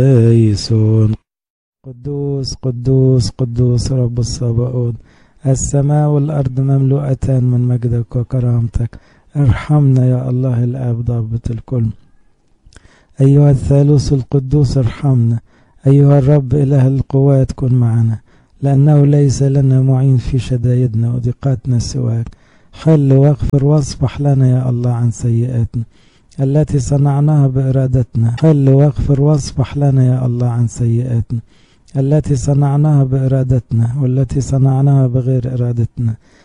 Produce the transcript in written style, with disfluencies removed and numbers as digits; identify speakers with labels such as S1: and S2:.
S1: قيسون قدوس قدوس قدوس رب الصباؤون، السماء والأرض مملوءتان من مجدك وكرامتك. ارحمنا يا الله الآب ضابط الكل. أيها الثالوث القدوس ارحمنا. أيها الرب إله القوات كن معنا، لأنه ليس لنا معين في شدائدنا وضيقاتنا سواك. حل واغفر واصفح لنا يا الله عن سيئاتنا التي صنعناها بإرادتنا. حل واغفر واصفح لنا يا الله عن سيئاتنا التي صنعناها بإرادتنا والتي صنعناها بغير إرادتنا.